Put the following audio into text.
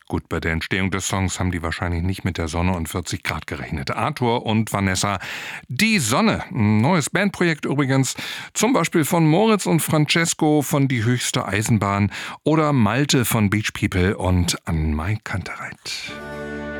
Gut, bei der Entstehung des Songs haben die wahrscheinlich nicht mit der Sonne und 40 Grad gerechnet. Arthur und Vanessa, Die Sonne. Ein neues Bandprojekt übrigens. Zum Beispiel von Moritz und Francesco von Die Höchste Eisenbahn oder Malte von Beach People und Ann-Mai Kantereit.